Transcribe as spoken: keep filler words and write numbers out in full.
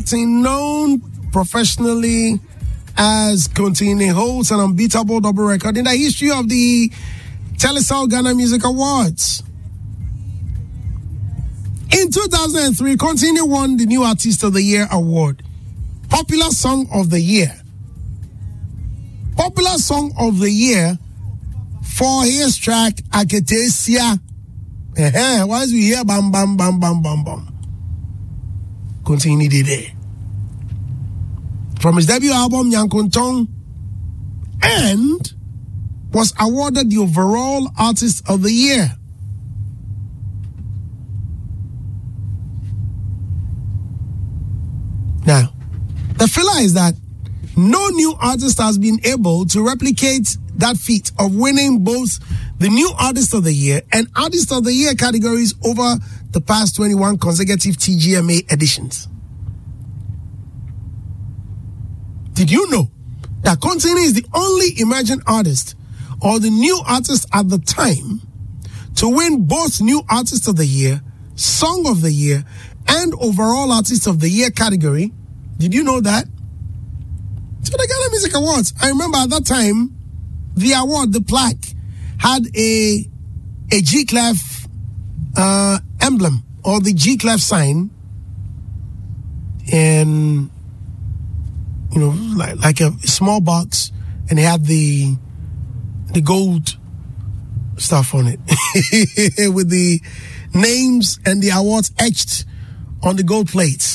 acting, known professionally as Contini, holds an unbeatable double record in the history of the Telecel Ghana Music Awards. In two thousand three, Contini won the New Artist of the Year award. Popular Song of the Year. Popular Song of the Year for his track Aketesia. Once we hear bam bam bam bam bam bam, Contini did it. From his debut album Nyankontong, and was awarded the overall Artist of the Year. Now, the filler is that no new artist has been able to replicate that feat of winning both the New Artist of the Year and Artist of the Year categories over the past twenty-one consecutive T G M A editions. Did you know that Contini is the only emerging artist or the new artist at the time to win both New Artist of the Year, Song of the Year, and Overall Artist of the Year category? Did you know that? So the Ghana Music Awards, I remember at that time, the award, the plaque, had a a G-Clef uh, emblem, or the G-Clef sign, and, you know, like, like a small box, and it had the the gold stuff on it with the names and the awards etched on the gold plates.